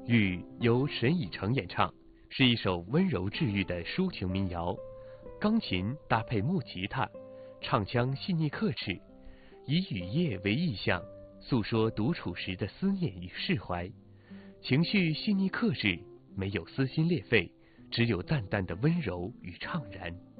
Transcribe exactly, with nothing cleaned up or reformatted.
雨由沈以诚演唱，是一首温柔治愈的抒情民谣，钢琴搭配木吉他，唱腔细腻克制，以雨夜为意象，诉说独处时的思念与释怀，情绪细腻克制，没有撕心裂肺，只有淡淡的温柔与怅然。